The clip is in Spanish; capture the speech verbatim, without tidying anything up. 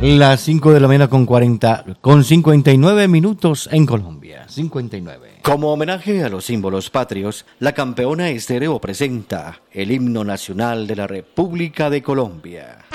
Las cinco de la mañana con cuarenta, con cincuenta y nueve minutos en Colombia. cincuenta y nueve. Como homenaje a los símbolos patrios, la Campeona Estéreo presenta el himno nacional de la República de Colombia.